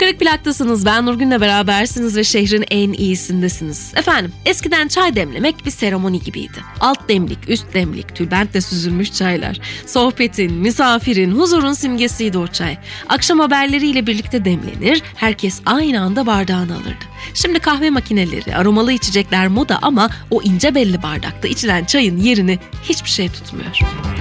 Kırık Plak'tasınız. Ben Nurgün'le berabersiniz ve şehrin en iyisindesiniz. Efendim, eskiden çay demlemek bir seremoni gibiydi. Alt demlik, üst demlik, tülbentle süzülmüş çaylar. Sohbetin, misafirin, huzurun simgesiydi o çay. Akşam haberleriyle birlikte demlenir, herkes aynı anda bardağını alırdı. Şimdi kahve makineleri, aromalı içecekler moda ama o ince belli bardakta içilen çayın yerini hiçbir şey tutmuyor.